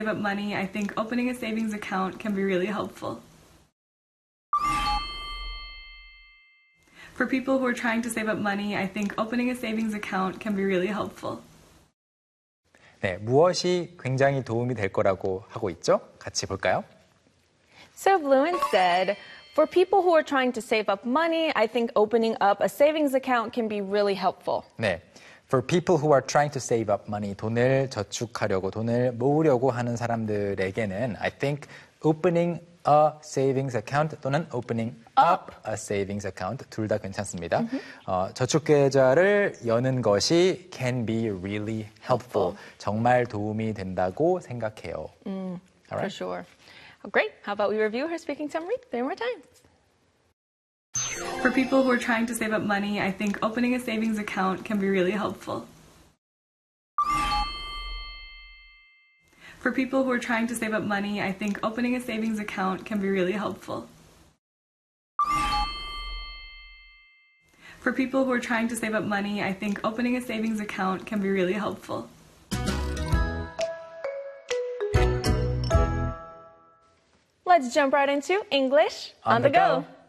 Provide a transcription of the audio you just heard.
save up money, I think opening a savings account can be really helpful. For people who are trying to save up money, I think opening a savings account can be really helpful. 네, 무엇이 굉장히 도움이 될 거라고 하고 있죠? 같이 볼까요? So Bluin said, for people who are trying to save up money, I think opening up a savings account can be really helpful. 네. For people who are trying to save up money, 돈을 저축하려고, 돈을 모으려고 하는 사람들에게는 I think opening a savings account 또는 opening up a savings account 둘 다 괜찮습니다. 저축 계좌를 여는 것이 can be really helpful. 정말 도움이 된다고 생각해요. For sure. Oh, great. How about we review her speaking summary 3 more times? For people who are trying to save up money, I think opening a savings account can be really helpful. For people who are trying to save up money, I think opening a savings account can be really helpful. For people who are trying to save up money, I think opening a savings account can be really helpful. Let's jump right into English on the go.